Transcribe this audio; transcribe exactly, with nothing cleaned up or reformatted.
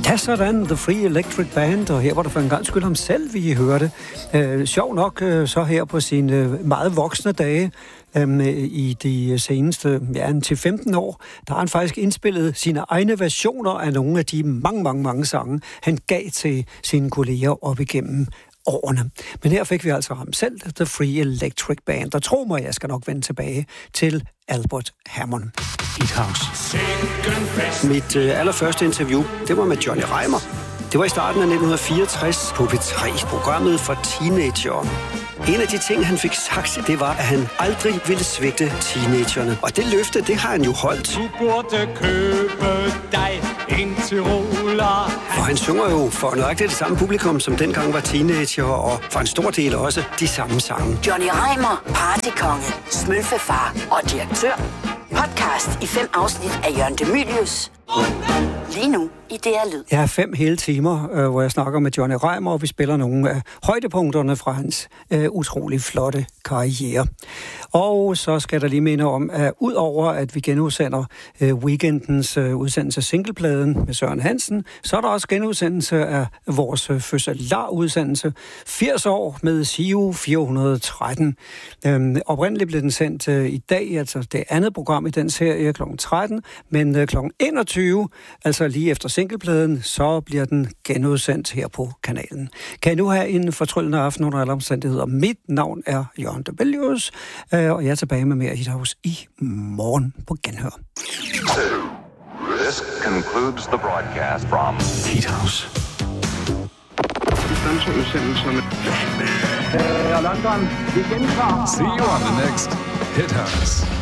Ja, sådan, The Free Electric Band, og her var der for en gang skyld ham selv, vi hørte. Øh, sjov nok, øh, så her på sine øh, meget voksne dage, øh, i de seneste ja, til femten år, der har han faktisk indspillet sine egne versioner af nogle af de mange, mange, mange sange, han gav til sine kolleger op igennem årene. Men her fik vi altså ham selv, The Free Electric Band, og tro mig, jeg skal nok vende tilbage til Albert Hammond. Hithouse. Mit øh, allerførste interview, det var med Johnny Reimer. Det var i starten af nitten fireogtres på P tre, programmet for teenagere. En af de ting, han fik sagt, det var, at han aldrig ville svigte teenagerne. Og det løfte, det har han jo holdt. Du burde købe dig en Tyroler. For han synger jo for nøjagtigt det samme publikum, som dengang var teenager, og for en stor del også de samme sange. Johnny Reimer, partykonge, smølfefar og direktør. Podcast i fem afsnit af Jørgen De Mylius. Lige nu i D R Lyd. Jeg har fem hele timer, øh, hvor jeg snakker med Johnny Reimer, og vi spiller nogle af højdepunkterne fra hans øh, utrolig flotte karriere. Og så skal der lige minde om, at udover at vi genudsender øh, weekendens øh, udsendelse Singlepladen med Søren Hansen, så er der også genudsendelse af vores øh, fødselar-udsendelse firs år med S I O fire hundrede og tretten. Øhm, oprindeligt blev den sendt øh, i dag, altså det andet program i den serie klokken tretten, men øh, klokken enogtyve, altså lige efter singlepladen, så bliver den genudsendt her på kanalen. Kan I nu have en fortryllende aften under alle omstændigheder? Mit navn er Jørgen De Mylius, øh, og jeg er tilbage med mere Hithouse i morgen på genhør. This concludes the broadcast from Hithouse. Distanceudsendelserne. Øh, London, vi gentager. See you on the next Hithouse.